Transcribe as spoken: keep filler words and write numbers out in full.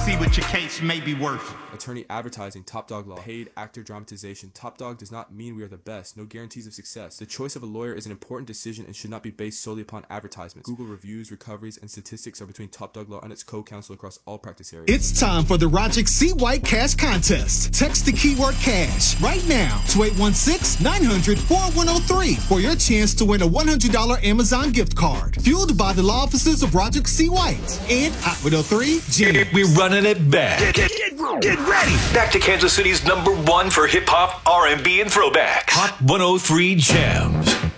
see what your case may be worth. Attorney advertising, Top Dog Law. Paid actor dramatization. Top Dog does not mean we are the best. No guarantees of success. The choice of a lawyer is an important decision and should not be based solely upon advertisements. Google reviews, recoveries, and statistics are between Top Dog Law and its co-counsel across all practice areas. It's time for the Roger C. White Cash Contest. Text the keyword cash right now to eight one six, nine hundred, four one zero three for your chance to win a one hundred dollar Amazon gift card. Fueled by the law offices of Roger C. White and Hot one oh three Jam. We're running it back. Get, get, get, get ready. Back to Kansas City's number one for hip hop, R and B, and throwbacks. Hot one oh three Jams.